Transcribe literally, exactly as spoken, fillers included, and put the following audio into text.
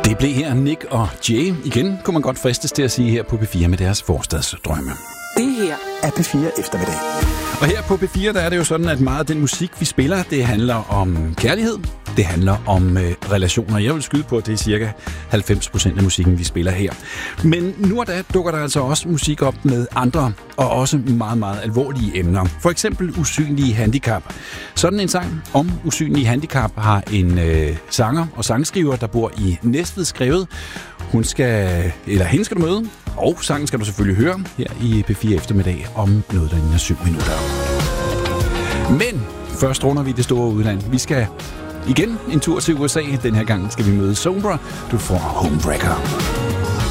Det blev her Nick og Jay. Igen kunne man godt fristes til at sige her på P fire med deres forstadsdrømme. Det her er P fire eftermiddag. Og her på P fire, der er det jo sådan, at meget af den musik, vi spiller, det handler om kærlighed. Det handler om øh, relationer. Jeg vil skyde på, at det er cirka halvfems procent af musikken, vi spiller her. Men nu og da dukker der altså også musik op med andre og også meget, meget alvorlige emner. For eksempel usynlige handicap. Sådan en sang om usynlige handicap har en øh, sanger og sangskriver, der bor i Næstved, skrevet. Hun skal, eller hende skal du møde, og sangen skal du selvfølgelig høre her i P fire eftermiddag om noget, der ligner syv minutter. Men først runder vi det store udland. Vi skal igen en tur til U S A. Den her gang skal vi møde Sombra. Du får Homebreaker.